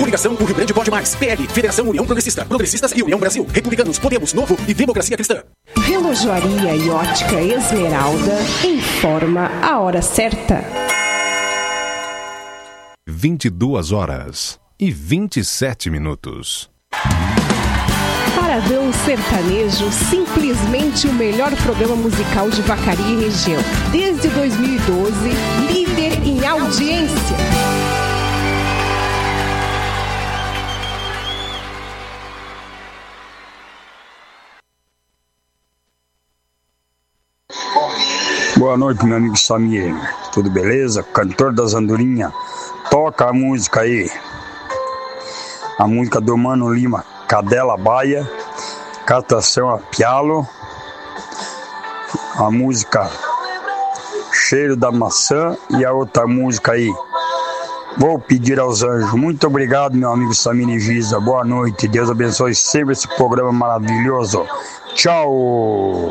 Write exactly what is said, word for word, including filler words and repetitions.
Coligação O Rio Grande Pode Mais. P L, Federação União Progressista. Progressistas e União Brasil. Republicanos, Podemos, Novo e Democracia Cristã. Relojoaria e ótica Esmeralda informa a hora certa. vinte e duas horas e vinte e sete minutos. Paradão Sertanejo, simplesmente o melhor programa musical de Vacaria e região. Desde dois mil e doze, líder em audiência. Boa noite, meu amigo Samir. Tudo beleza? Cantor das Andorinhas. Toca a música aí. A música do Mano Lima, Cadela Baia. Catação a Pialo. A música Cheiro da Maçã. E a outra música aí, Vou Pedir aos Anjos. Muito obrigado, meu amigo Samir e Giza. Boa noite. Deus abençoe sempre esse programa maravilhoso. Tchau.